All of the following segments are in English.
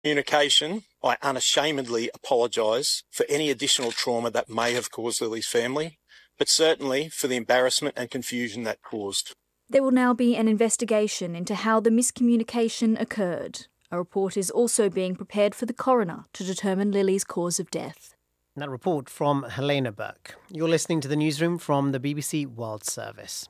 Communication, I unashamedly apologise for any additional trauma that may have caused Lily's family, but certainly for the embarrassment and confusion that caused. There will now be an investigation into how the miscommunication occurred. A report is also being prepared for the coroner to determine Lily's cause of death. That report from Helena Burke. You're listening to the newsroom from the BBC World Service.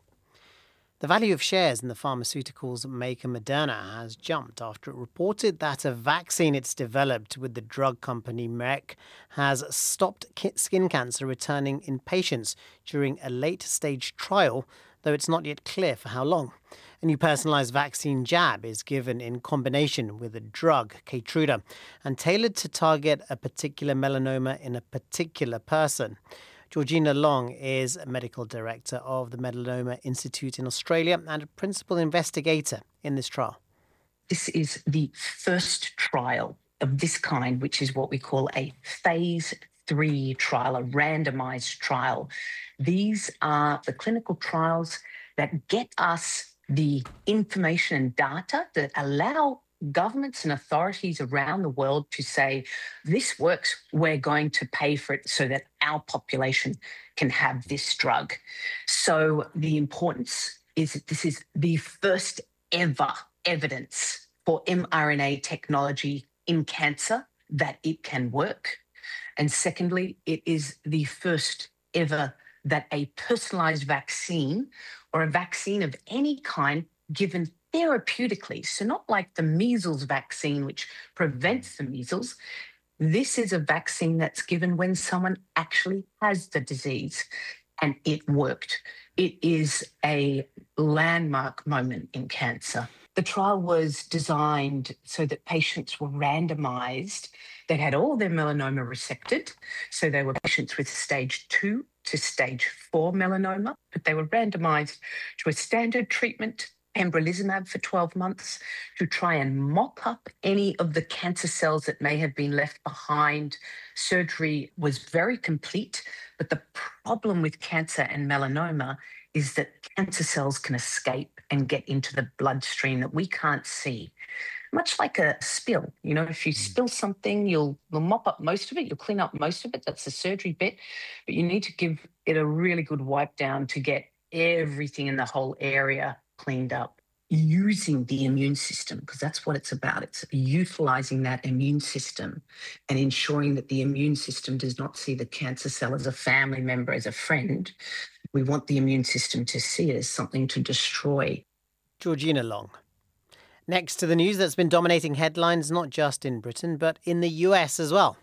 The value of shares in the pharmaceuticals maker Moderna has jumped after it reported that a vaccine it's developed with the drug company Merck has stopped skin cancer returning in patients during a late-stage trial, though it's not yet clear for how long. A new personalised vaccine jab is given in combination with a drug, Keytruda, and tailored to target a particular melanoma in a particular person. Georgina Long is medical director of the Melanoma Institute in Australia and a principal investigator in this trial. This is the first trial of this kind, which is what we call a phase 3 trial, a randomised trial. These are the clinical trials that get us the information and data that allow governments and authorities around the world to say, this works, we're going to pay for it so that our population can have this drug. So the importance is that this is the first ever evidence for mRNA technology in cancer that it can work. And secondly, it is the first ever that a personalized vaccine or a vaccine of any kind given therapeutically, so not like the measles vaccine, which prevents the measles. This is a vaccine that's given when someone actually has the disease, and it worked. It is a landmark moment in cancer. The trial was designed so that patients were randomized. They had all their melanoma resected, so they were patients with stage 2 to stage 4 melanoma, but they were randomized to a standard treatment, pembrolizumab, for 12 months to try and mop up any of the cancer cells that may have been left behind. Surgery was very complete, but the problem with cancer and melanoma is that cancer cells can escape and get into the bloodstream that we can't see. Much like a spill, if you spill something, you'll mop up most of it, you'll clean up most of it. That's the surgery bit, but you need to give it a really good wipe down to get everything in the whole area cleaned up using the immune system, because that's what it's about. It's utilizing that immune system and ensuring that the immune system does not see the cancer cell as a family member, as a friend. We want the immune system to see it as something to destroy. Georgina Long. Next to the news that's been dominating headlines not just in Britain, but in the US as well.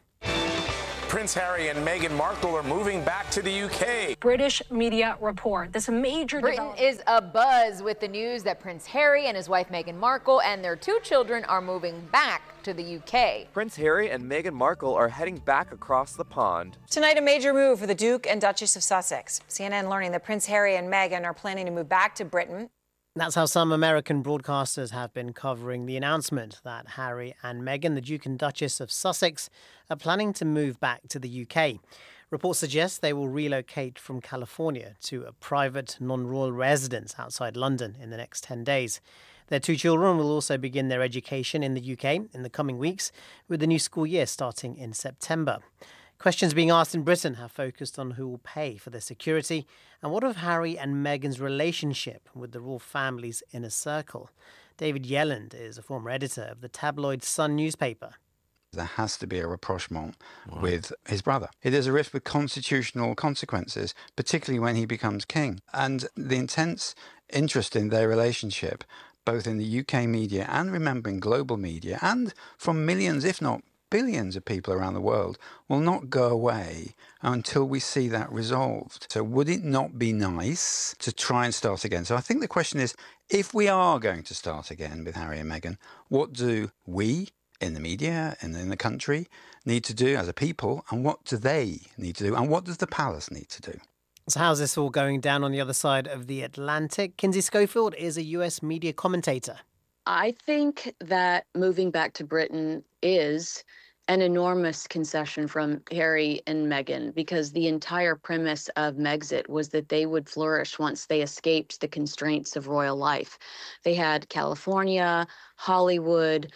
Prince Harry and Meghan Markle are moving back to the UK. British media report this major Britain is abuzz with the news that Prince Harry and his wife Meghan Markle and their 2 children are moving back to the UK. Prince Harry and Meghan Markle are heading back across the pond. Tonight, a major move for the Duke and Duchess of Sussex. CNN learning that Prince Harry and Meghan are planning to move back to Britain. That's how some American broadcasters have been covering the announcement that Harry and Meghan, the Duke and Duchess of Sussex, are planning to move back to the UK. Reports suggest they will relocate from California to a private, non-royal residence outside London in the next 10 days. Their 2 children will also begin their education in the UK in the coming weeks, with the new school year starting in September. Questions being asked in Britain have focused on who will pay for their security and what of Harry and Meghan's relationship with the royal family's inner circle. David Yelland is a former editor of the tabloid Sun newspaper. There has to be a rapprochement with his brother. It is a risk with constitutional consequences, particularly when he becomes king. And the intense interest in their relationship, both in the UK media and, remembering, global media, and from millions, if not billions of people around the world, will not go away until we see that resolved. So would it not be nice to try and start again? So I think the question is, if we are going to start again with Harry and Meghan, what do we in the media and in the country need to do as a people, and what do they need to do, and what does the palace need to do? So how's this all going down on the other side of the Atlantic? Kinsey Schofield is a US media commentator. I think that moving back to Britain is an enormous concession from Harry and Meghan, because the entire premise of Megxit was that they would flourish once they escaped the constraints of royal life. They had California, Hollywood,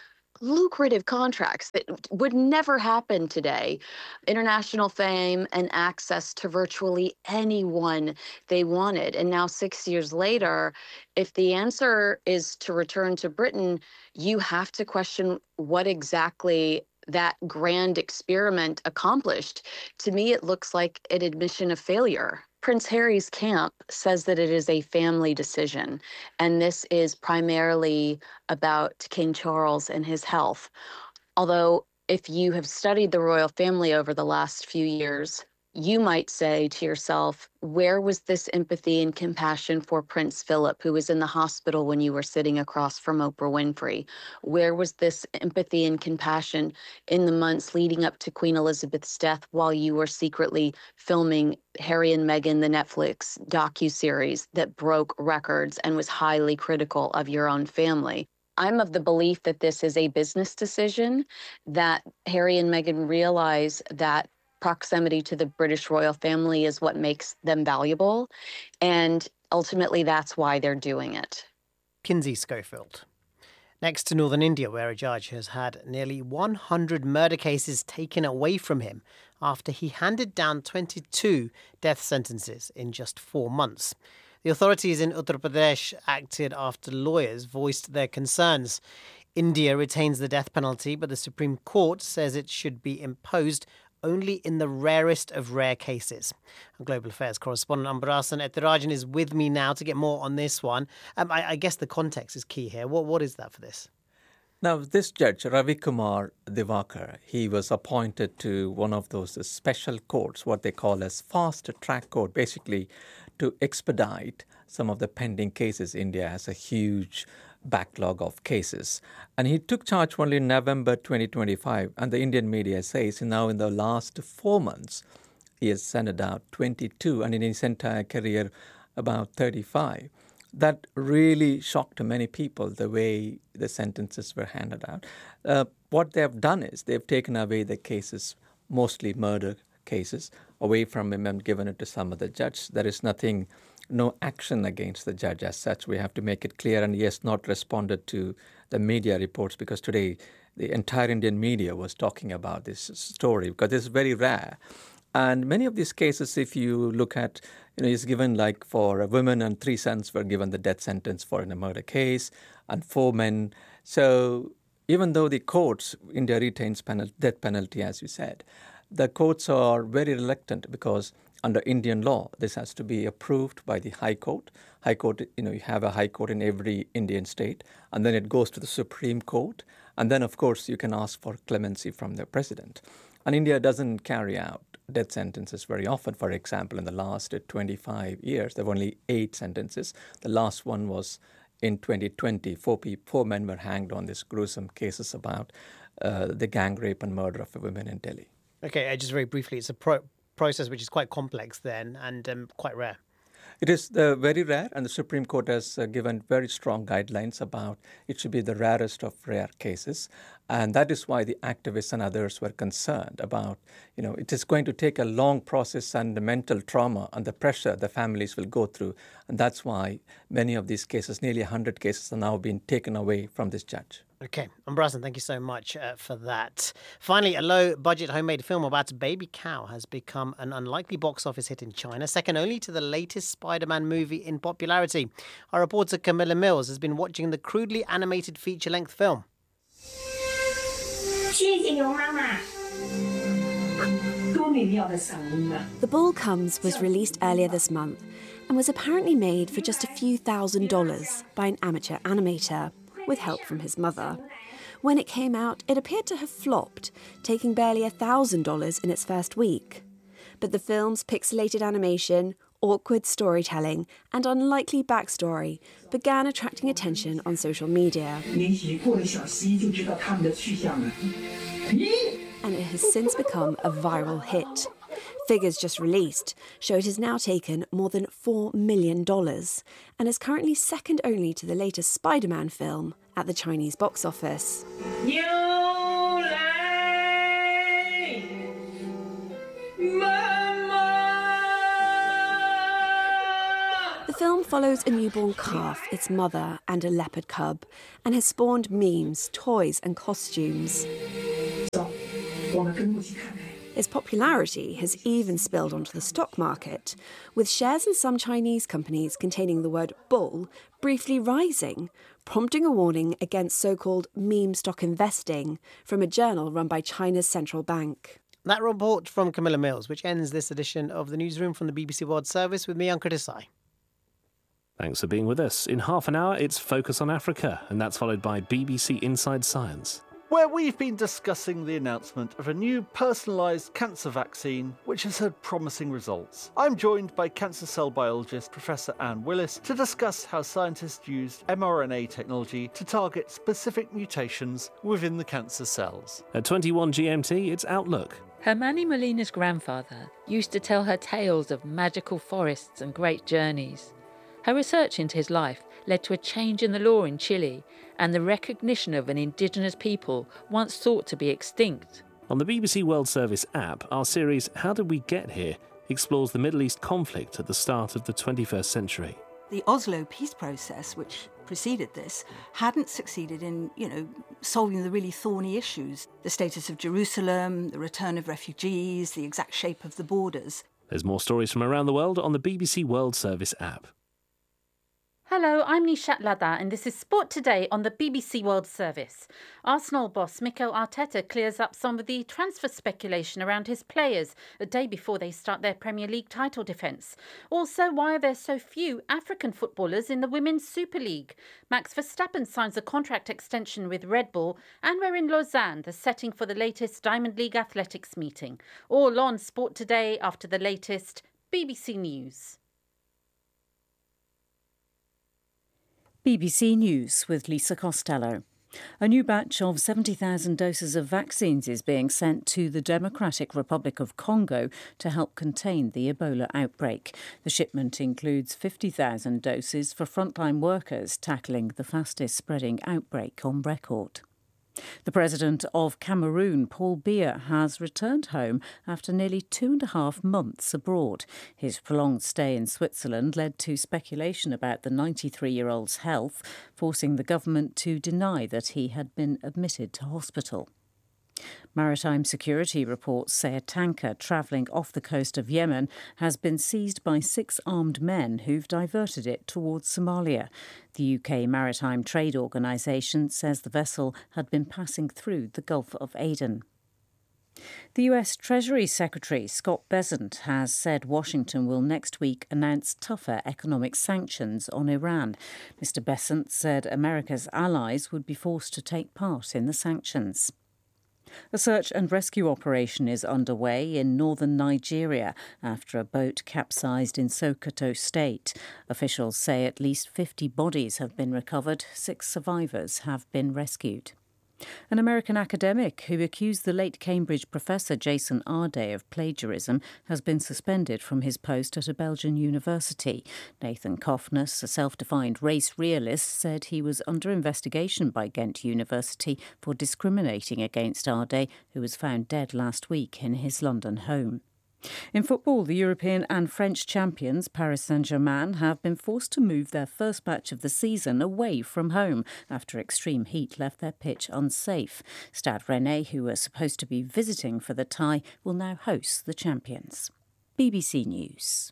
lucrative contracts that would never happen today. International fame and access to virtually anyone they wanted. And now 6 years later, if the answer is to return to Britain, you have to question what exactly that grand experiment accomplished. To me, it looks like an admission of failure. Prince Harry's camp says that it is a family decision, and this is primarily about King Charles and his health. Although, if you have studied the royal family over the last few years, you might say to yourself, where was this empathy and compassion for Prince Philip, who was in the hospital when you were sitting across from Oprah Winfrey? Where was this empathy and compassion in the months leading up to Queen Elizabeth's death while you were secretly filming Harry and Meghan, the Netflix docuseries that broke records and was highly critical of your own family? I'm of the belief that this is a business decision, that Harry and Meghan realize that proximity to the British royal family is what makes them valuable. And ultimately, that's why they're doing it. Kinsey Schofield. Next to northern India, where a judge has had nearly 100 murder cases taken away from him after he handed down 22 death sentences in just 4 months. The authorities in Uttar Pradesh acted after lawyers voiced their concerns. India retains the death penalty, but the Supreme Court says it should be imposed only in the rarest of rare cases. Our Global Affairs correspondent Ambarasan Ethirajan is with me now to get more on this one. I guess the context is key here. What is that for this? Now, this judge, Ravi Kumar Divakar, he was appointed to one of those special courts, what they call as fast-track court, basically to expedite some of the pending cases. India has a huge backlog of cases. And he took charge only in November 2025. And the Indian media says now in the last 4 months, he has handed out 22, and in his entire career, about 35. That really shocked many people, the way the sentences were handed out. What they have done is they've taken away the cases, mostly murder cases, away from him and given it to some other judge. There is no action against the judge as such. We have to make it clear, and he has not responded to the media reports, because today the entire Indian media was talking about this story, because it's very rare. And many of these cases, if you look at, is given like for a woman and 3 sons were given the death sentence for in a murder case, and 4 men. So even though the courts, India retains death penalty, as you said, the courts are very reluctant, because under Indian law, this has to be approved by the High Court. High Court, you have a High Court in every Indian state, and then it goes to the Supreme Court. And then, of course, you can ask for clemency from the president. And India doesn't carry out death sentences very often. For example, in the last 25 years, there were only 8 sentences. The last one was in 2020. 4 men were hanged on these gruesome cases about the gang rape and murder of a woman in Delhi. Okay, just very briefly, it's a process which is quite complex then and quite rare. It is very rare, and the Supreme Court has given very strong guidelines about it should be the rarest of rare cases. And that is why the activists and others were concerned about, it is going to take a long process and the mental trauma and the pressure the families will go through. And that's why many of these cases, nearly 100 cases, are now being taken away from this judge. Okay, Ambarasan, thank you so much for that. Finally, a low-budget homemade film about a baby cow has become an unlikely box office hit in China, second only to the latest Spider-Man movie in popularity. Our reporter Camilla Mills has been watching the crudely animated feature-length film. The Bull Comes was released earlier this month and was apparently made for just a few $1,000s by an amateur animator, with help from his mother. When it came out, it appeared to have flopped, taking barely $1,000 in its first week. But the film's pixelated animation, awkward storytelling, and unlikely backstory began attracting attention on social media. And it has since become a viral hit. Figures just released show it has now taken more than $4 million and is currently second only to the latest Spider-Man film at the Chinese box office. The film song follows a newborn calf, its mother, and a leopard cub, and has spawned memes, toys, and costumes. Its popularity has even spilled onto the stock market, with shares in some Chinese companies containing the word bull briefly rising, prompting a warning against so-called meme stock investing from a journal run by China's central bank. That report from Camilla Mills, which ends this edition of the Newsroom from the BBC World Service with me, Ankur Desai. Thanks for being with us. In half an hour, it's Focus on Africa, and that's followed by BBC Inside Science, where we've been discussing the announcement of a new personalised cancer vaccine which has had promising results. I'm joined by cancer cell biologist Professor Anne Willis to discuss how scientists used mRNA technology to target specific mutations within the cancer cells. At 21 GMT, it's Outlook. Hermione Molina's grandfather used to tell her tales of magical forests and great journeys. Her research into his life led to a change in the law in Chile and the recognition of an indigenous people once thought to be extinct. On the BBC World Service app, our series How Did We Get Here explores the Middle East conflict at the start of the 21st century. The Oslo peace process, which preceded this, hadn't succeeded in, solving the really thorny issues. The status of Jerusalem, the return of refugees, the exact shape of the borders. There's more stories from around the world on the BBC World Service app. Hello, I'm Nishat Ladha and this is Sport Today on the BBC World Service. Arsenal boss Mikel Arteta clears up some of the transfer speculation around his players a day before they start their Premier League title defence. Also, why are there so few African footballers in the Women's Super League? Max Verstappen signs a contract extension with Red Bull, and we're in Lausanne, the setting for the latest Diamond League athletics meeting. All on Sport Today after the latest BBC News. BBC News with Lisa Costello. A new batch of 70,000 doses of vaccines is being sent to the Democratic Republic of Congo to help contain the Ebola outbreak. The shipment includes 50,000 doses for frontline workers tackling the fastest spreading outbreak on record. The President of Cameroon, Paul Biya, has returned home after nearly 2.5 months abroad. His prolonged stay in Switzerland led to speculation about the 93-year-old's health, forcing the government to deny that he had been admitted to hospital. Maritime security reports say a tanker travelling off the coast of Yemen has been seized by 6 armed men who've diverted it towards Somalia. The UK Maritime Trade Organisation says the vessel had been passing through the Gulf of Aden. The US Treasury Secretary Scott Bessent has said Washington will next week announce tougher economic sanctions on Iran. Mr. Bessent said America's allies would be forced to take part in the sanctions. A search and rescue operation is underway in northern Nigeria after a boat capsized in Sokoto State. Officials say at least 50 bodies have been recovered. 6 survivors have been rescued. An American academic who accused the late Cambridge professor Jason Arday of plagiarism has been suspended from his post at a Belgian university. Nathan Kofness, a self-defined race realist, said he was under investigation by Ghent University for discriminating against Arday, who was found dead last week in his London home. In football, the European and French champions, Paris Saint-Germain, have been forced to move their first match of the season away from home after extreme heat left their pitch unsafe. Stade Rennais, who were supposed to be visiting for the tie, will now host the champions. BBC News.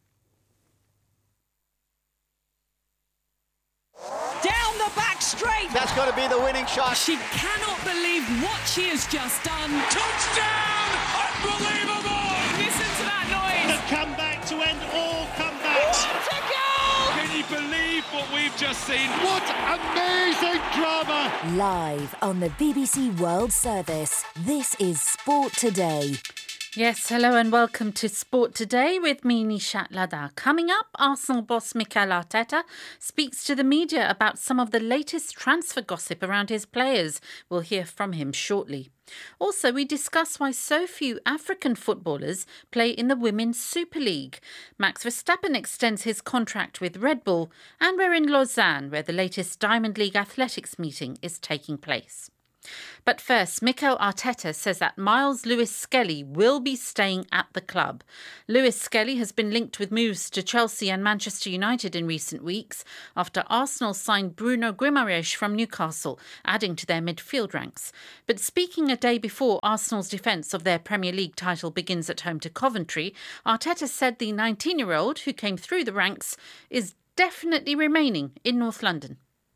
Down the back straight. That's got to be the winning shot. She cannot believe what she has just done. Touchdown! Unbelievable! Listen to that noise. The comeback to end all comebacks. What a goal! Can you believe what we've just seen? What amazing drama! Live on the BBC World Service, this is Sport Today. Yes, hello and welcome to Sport Today with me, Nishat Ladha. Coming up, Arsenal boss Mikel Arteta speaks to the media about some of the latest transfer gossip around his players. We'll hear from him shortly. Also, we discuss why so few African footballers play in the Women's Super League. Max Verstappen extends his contract with Red Bull, and we're in Lausanne, where the latest Diamond League athletics meeting is taking place. But first, Mikel Arteta says that Miles Lewis-Skelly will be staying at the club. Lewis-Skelly has been linked with moves to Chelsea and Manchester United in recent weeks after Arsenal signed Bruno Guimaraes from Newcastle, adding to their midfield ranks. But speaking a day before Arsenal's defence of their Premier League title begins at home to Coventry, Arteta said the 19-year-old, who came through the ranks, is definitely remaining in North London.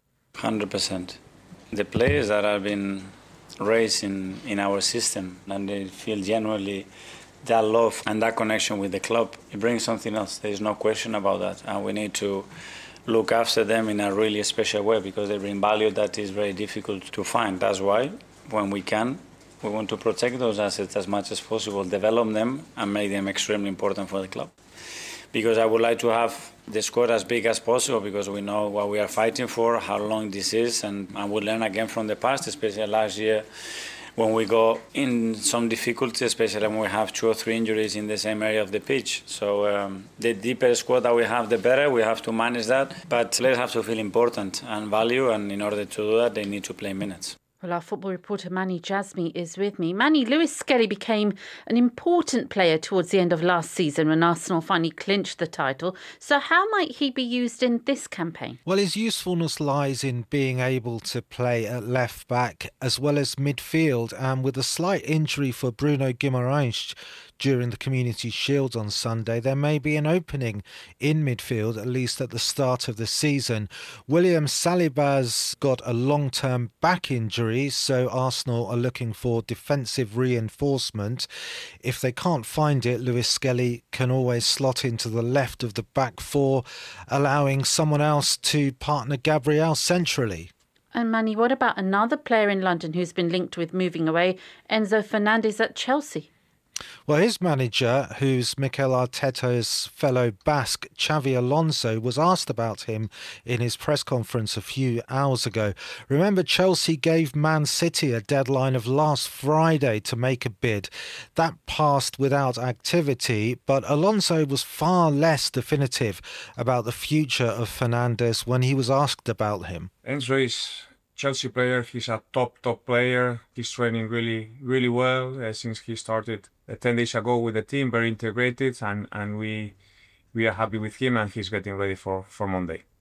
100%. The players that have been raised in our system and they feel genuinely that love and that connection with the club, it brings something else. There is no question about that, and we need to look after them in a really special way because they bring value that is very difficult to find. That's why when we can, we want to protect those assets as much as possible, develop them and make them extremely important for the club. Because I would like to have the squad as big as possible because we know what we are fighting for, how long this is, and we learn again from the past, especially last year when we go in some difficulty, especially when we have 2 or 3 injuries in the same area of the pitch. So the deeper squad that we have, the better. We have to manage that, but players have to feel important and value, and in order to do that, they need to play minutes. Well, our football reporter Manny Jasmi is with me. Manny, Lewis-Skelly became an important player towards the end of last season when Arsenal finally clinched the title. So how might he be used in this campaign? Well, his usefulness lies in being able to play at left back as well as midfield, and with a slight injury for Bruno Guimaraes during the Community Shield on Sunday, there may be an opening in midfield, at least at the start of the season. William Saliba's got a long-term back injury, so Arsenal are looking for defensive reinforcement. If they can't find it, Lewis-Skelly can always slot into the left of the back four, allowing someone else to partner Gabriel centrally. And Manny, what about another player in London who's been linked with moving away, Enzo Fernandez at Chelsea? Well, his manager, who's Mikel Arteta's fellow Basque, Xavi Alonso, was asked about him in his press conference a few hours ago. Remember, Chelsea gave Man City a deadline of last Friday to make a bid. That passed without activity, but Alonso was far less definitive about the future of Fernandes when he was asked about him. Enzo is Chelsea player. He's a top player. He's training really well since he started 10 days ago with the team, very integrated, and we are happy with him, and he's getting ready for Monday.